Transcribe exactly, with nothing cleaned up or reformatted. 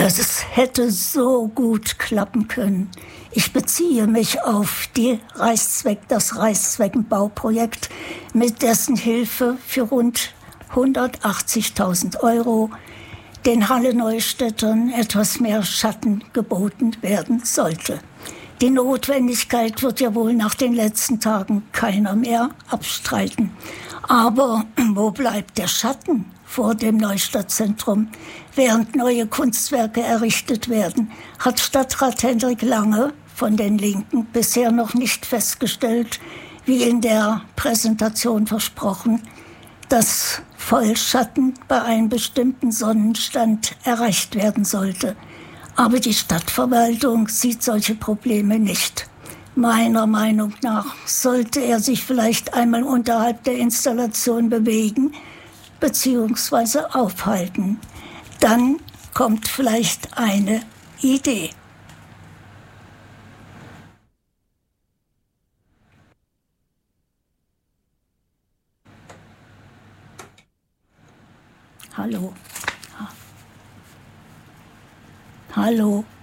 Das hätte so gut klappen können. Ich beziehe mich auf die Reichszweck, das Reichszweckenbauprojekt, mit dessen Hilfe für rund hundertachtzigtausend Euro den Halle-Neustädtern etwas mehr Schatten geboten werden sollte. Die Notwendigkeit wird ja wohl nach den letzten Tagen keiner mehr abstreiten. Aber wo bleibt der Schatten vor dem Neustadtzentrum? Während neue Kunstwerke errichtet werden, hat Stadtrat Hendrik Lange von den Linken bisher noch nicht festgestellt, wie in der Präsentation versprochen, dass Vollschatten bei einem bestimmten Sonnenstand erreicht werden sollte. Aber die Stadtverwaltung sieht solche Probleme nicht. Meiner Meinung nach sollte er sich vielleicht einmal unterhalb der Installation bewegen bzw. aufhalten. Dann kommt vielleicht eine Idee. Hallo. Hallo.